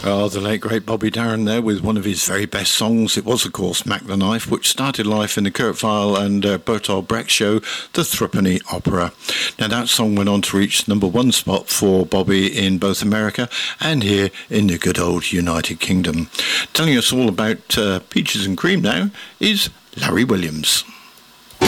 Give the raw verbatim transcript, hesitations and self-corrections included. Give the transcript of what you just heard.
Well, the late great Bobby Darin there with one of his very best songs. It was, of course, Mac the Knife, which started life in the Kurt Weill and uh, Bertolt Brecht show, The Threepenny Opera. Now, that song went on to reach number one spot for Bobby in both America and here in the good old United Kingdom. Telling us all about uh, Peaches and Cream now is Larry Williams.